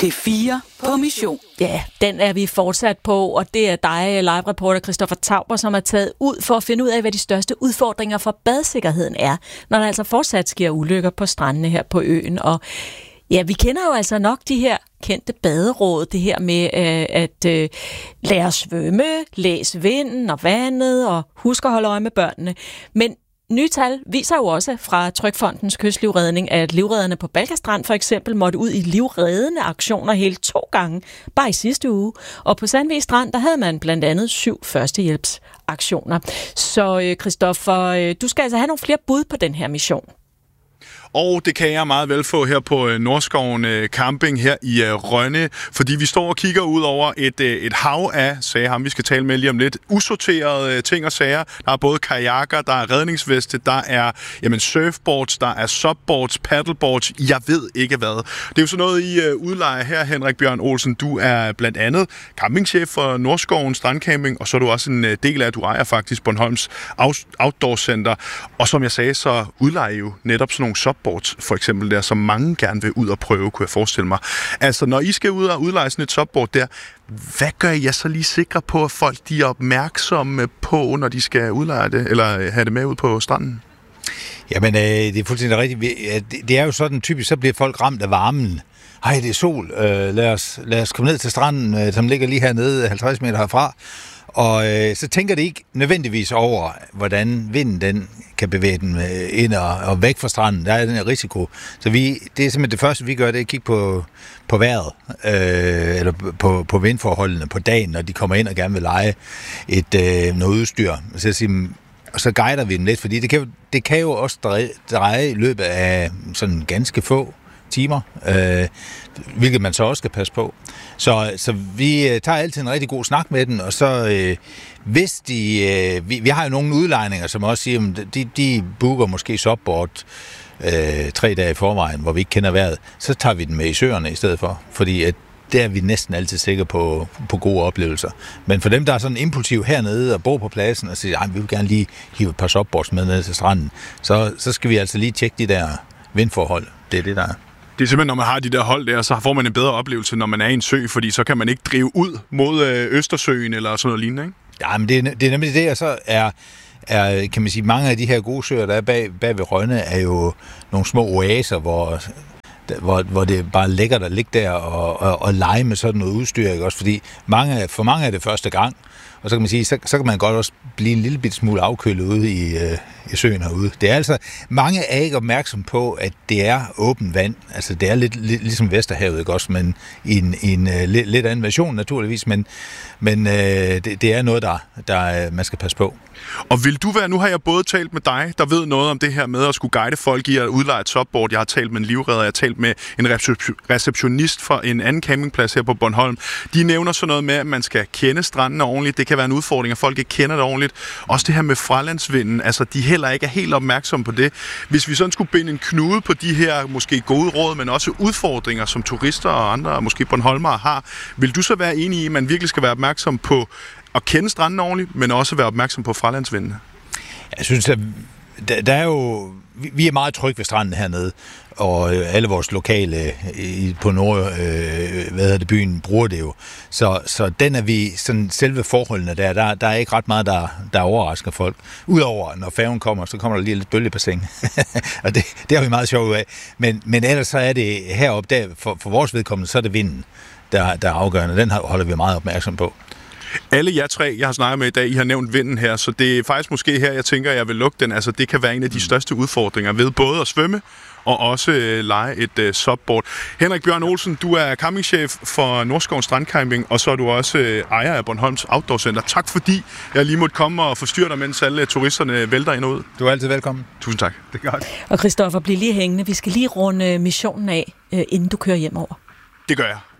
P4 på mission. Ja, den er vi fortsat på, og det er dig, live-reporter Christoffer Tauber, som er taget ud for at finde ud af, hvad de største udfordringer for badsikkerheden er, når der altså fortsat sker ulykker på strandene her på øen. Og ja, vi kender jo altså nok de her kendte baderåd, det her med at lære at svømme, læse vinden og vandet og huske at holde øje med børnene. Men nye tal viser jo også fra Trygfondens kystlivredning, at livredderne på Balkastrand for eksempel måtte ud i livreddende aktioner hele 2 gange, bare i sidste uge. Og på Sandvig Strand, der havde man blandt andet 7 førstehjælpsaktioner. Så Christoffer, du skal altså have nogle flere bud på den her mission. Og det kan jeg meget vel få her på Nordskoven Camping her i Rønne, fordi vi står og kigger ud over et hav af, sagde ham, vi skal tale med lige om lidt, usorterede ting og sager. Der er både kajakker, der er redningsveste, der er surfboards, der er subboards, paddleboards, jeg ved ikke hvad. Det er jo sådan noget, I udlejer her, Henrik Bjørn Olsen. Du er blandt andet campingchef for Nordskoven Strandcamping, og så er du også en del af, at du ejer faktisk Bornholms Outdoor Center. Og som jeg sagde, så udlejer I jo netop sådan nogle subboards, for eksempel der, som mange gerne vil ud og prøve, kunne jeg forestille mig. Altså, når I skal ud og udleje sådan et subboard der, hvad gør I så lige sikre på, at folk de er opmærksomme på, når de skal udleje det, eller have det med ud på stranden? Jamen, det er fuldstændig rigtigt. Det er jo sådan, typisk, så bliver folk ramt af varmen. Hej, det er sol. Lad os komme ned til stranden, som ligger lige hernede 50 meter herfra. Og så tænker det ikke nødvendigvis over, hvordan vinden den kan bevæge den ind og væk fra stranden. Der er den her risiko. Så det er simpelthen det første, vi gør, det er at kigge på vejret, eller på vindforholdene på dagen, når de kommer ind og gerne vil lege noget udstyr. Og så guider vi dem lidt, fordi det kan jo også dreje i løbet af sådan ganske få timer, hvilket man så også skal passe på. Så vi tager altid en rigtig god snak med den, og så hvis vi har jo nogle udlejninger, som også siger, de booker måske subboard 3 dage i forvejen, hvor vi ikke kender vejret, så tager vi den med i søerne i stedet for, fordi at der er vi næsten altid sikre på gode oplevelser. Men for dem, der er sådan impulsiv hernede og bor på pladsen og siger, vi vil gerne lige hive et par subboards med ned til stranden, så skal vi altså lige tjekke de der vindforhold. Det er det, der er. Det er simpelthen, når man har de der hold der, så får man en bedre oplevelse, når man er i en sø, fordi så kan man ikke drive ud mod Østersøen eller sådan noget lignende, ikke? Ja, men det er nemlig det, og så er kan man sige, mange af de her gode søer, der er bag ved Rønne, er jo nogle små oaser, hvor det bare lækkert at ligge der og lege med sådan noget udstyr, ikke også? Fordi for mange er det første gang, og så kan man sige, så kan man godt også blive en lille bit smule afkølet ude i søen herude. Det er altså, mange er ikke opmærksom på, at det er åbent vand. Altså, det er lidt ligesom Vesterhavet, ikke også? Men i en lidt anden version, naturligvis. Men det er noget, der man skal passe på. Og vil du være, nu har jeg både talt med dig, der ved noget om det her med at skulle guide folk i at udleje et subboard. Jeg har talt med en livredder, jeg har talt med en receptionist fra en anden campingplads her på Bornholm. De nævner sådan noget med, at man skal kende strandene ordentligt. Det kan være en udfordring, at folk ikke kender det ordentligt. Også det her med fralandsvinden, altså de heller ikke er helt opmærksomme på det. Hvis vi sådan skulle binde en knude på de her måske gode råd, men også udfordringer, som turister og andre, måske Bornholmere har, vil du så være enig i, at man virkelig skal være opmærksom på at kende stranden ordentligt, men også være opmærksom på fralandsvindene? Jeg synes, at der er jo... Vi er meget trygge ved stranden hernede, og alle vores lokale på byen bruger det jo. Så den er vi, sådan selve forholdene der er ikke ret meget, der overrasker folk. Udover, når færgen kommer, så kommer der lige lidt bølgebassin. Og det har vi meget sjovt af. Men ellers så er det heroppe, der, for vores vedkommende, så er det vinden, der er afgørende. Den holder vi meget opmærksom på. Alle jer 3, jeg har snakket med i dag, I har nævnt vinden her, så det er faktisk måske her, jeg tænker, jeg vil lukke den. Altså, det kan være en af de største udfordringer ved både at svømme og også lege et subboard. Henrik Bjørn Olsen, du er campingchef for Nordskoven Strandcamping, og så er du også ejer af Bornholms Outdoor Center. Tak fordi jeg lige måtte komme og forstyrre dig, mens alle turisterne vælter ind og ud. Du er altid velkommen. Tusind tak. Det er godt. Og Christoffer, bliv lige hængende. Vi skal lige runde missionen af, inden du kører hjem over. Det gør jeg.